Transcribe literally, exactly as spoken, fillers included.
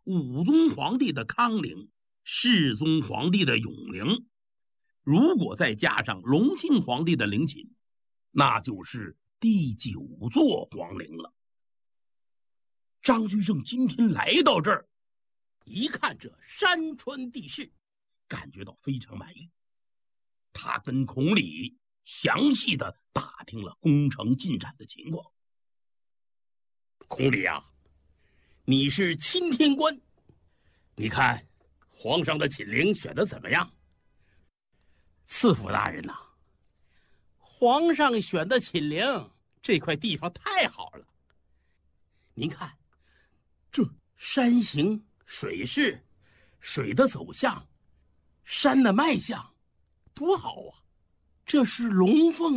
武宗皇帝的康陵，世宗皇帝的永陵，如果再加上隆庆皇帝的陵寝，那就是第九座皇陵了。张居正今天来到这儿，一看这山川地势，感觉到非常满意。他跟孔鲤详细的打听了工程进展的情况。孔鲤啊，你是钦天官，你看皇上的寝陵选的怎么样？赐府大人呐、啊，皇上选的寝陵这块地方太好了。您看，这山形、水势、水的走向、山的脉象，多好啊！这是龙凤